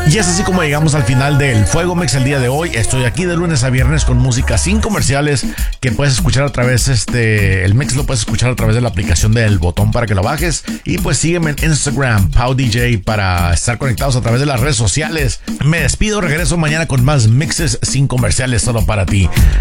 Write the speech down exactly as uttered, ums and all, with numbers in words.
Y es así como llegamos al final del Fuego Mix el día de hoy. Estoy aquí de lunes a viernes con música sin comerciales que puedes escuchar a través, este, el mix lo puedes escuchar a través de la aplicación del botón para que lo bajes. Y pues sígueme en Instagram, Pau D J, para estar conectados a través de las redes sociales. Me despido, regreso mañana con más mixes sin comerciales solo para ti.